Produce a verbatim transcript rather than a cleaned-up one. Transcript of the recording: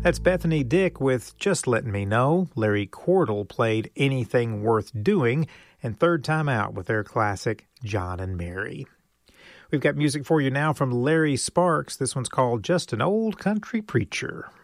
That's Bethany Dick with Just Letting Me Know. Larry Cordell played Anything Worth Doing, and Third Time Out with their classic John and Mary. We've got music for you now from Larry Sparks. This one's called Just an Old Country Preacher.